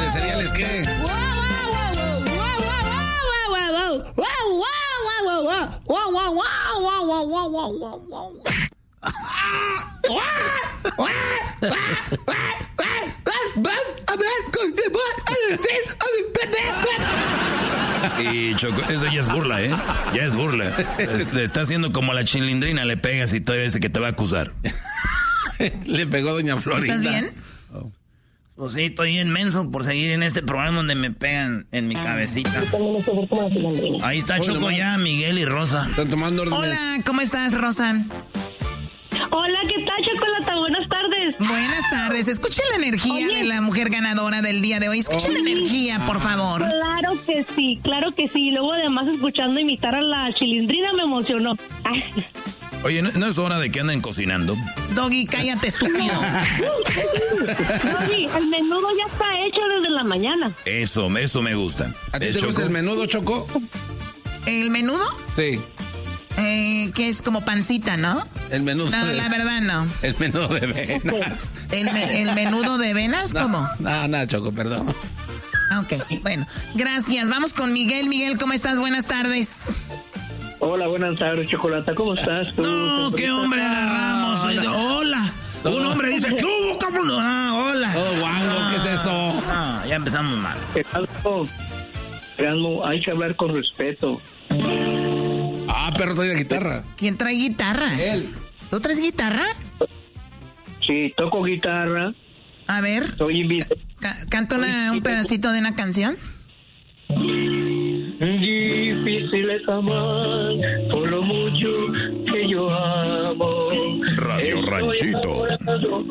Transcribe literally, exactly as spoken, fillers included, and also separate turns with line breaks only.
de cereales, ¿qué?
Y Choco, eso ya es burla, ¿eh? Ya es burla. Le está haciendo como a la chilindrina, le pegas y todavía dice que te va a acusar.
Le pegó doña Florinda.
¿Estás bien?
Oh. Pues sí, estoy inmenso por seguir en este programa donde me pegan en mi cabecita. Ahí está Choco ya, Miguel y Rosa.
Están tomando órdenes.
Hola, ¿cómo estás, Rosa?
Hola, ¿qué tal, Chocolata? Buenas tardes.
Buenas tardes. Escuchen la energía
Oye.
de la mujer ganadora del día de hoy. Escuchen
Oye.
la energía, por favor.
Claro que sí, claro que sí. Luego, además, escuchando imitar a la chilindrina me emocionó. Ay.
Oye, ¿no, ¿no es hora de que anden cocinando?
Doggy, cállate, estúpido.
Doggy, el menudo ya está hecho desde la mañana.
Eso, eso me gusta.
¿A ti
¿Es
te gusta
Choco?
el menudo, Choco?
¿El menudo?
Sí.
Eh, que es como pancita, ¿no?
El menudo.
No,
de...
la verdad no.
El menudo de venas.
¿El, me- el menudo de venas?
No,
¿Cómo?
No, no, Choco, perdón.
Ah, ok, bueno. Gracias. Vamos con Miguel. Miguel, ¿cómo estás? Buenas tardes.
Hola, buenas tardes, Chocolata. ¿Cómo estás tú?
No, qué hombre agarramos.
No, no.
Hola.
No.
Un hombre dice, ¿qué hubo, cabrón? Ah, hola.
Oh, guango, ¿qué es eso?
Ah, ya empezamos mal.
Erasmo, Erasmo, hay que hablar con respeto.
Ah, perro trae la guitarra.
¿Quién trae guitarra?
Él.
¿Tú traes guitarra?
Sí, toco guitarra,
A ver,
soy invitado.
ca- canta una- un pedacito de una canción.
Difícil es amar por lo mucho que yo amo.
Radio
Estoy
Ranchito.
enamorado